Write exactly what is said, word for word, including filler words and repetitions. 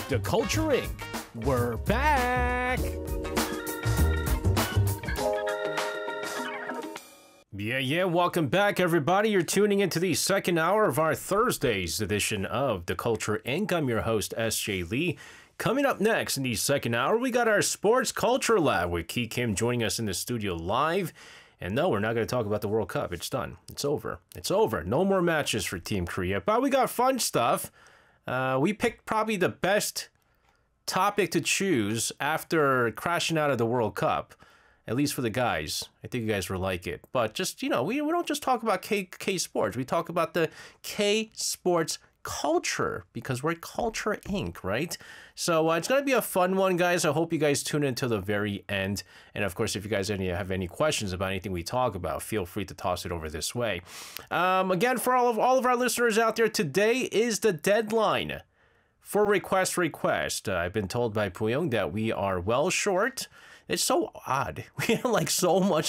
The Culture Incorporated. We're back! Yeah, yeah, welcome back, everybody. You're tuning into the second hour of our Thursday's edition of The Culture Incorporated. I'm your host, S J Lee. Coming up next in the second hour, we got our Sports Culture Lab with Ki Kim joining us in the studio live. And no, we're not going to talk about the World Cup. It's done. It's over. It's over. No more matches for Team Korea. But we got fun stuff. Uh, we picked probably the best topic to choose after crashing out of the World Cup, at least for the guys. I think you guys will like it. But just, you know, we, we don't just talk about K, K Sports. We talk about the K Sports culture because we're Culture Incorporated, right? So uh, it's going to be a fun one, guys. I hope you guys tune in until the very end. And of course, if you guys any, have any questions about anything we talk about, feel free to toss it over this way. Um, again, for all of all of our listeners out there, today is the deadline for request request. Uh, I've been told by Puyong that we are well short. It's so odd. We have like so much